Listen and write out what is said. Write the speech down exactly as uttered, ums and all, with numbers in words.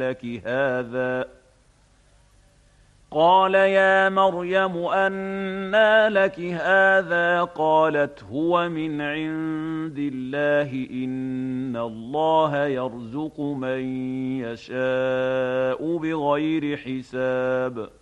لك هذا قال يا مريم أنى لك هذا قالت هو من عند الله إن الله يرزق من يشاء بغير حساب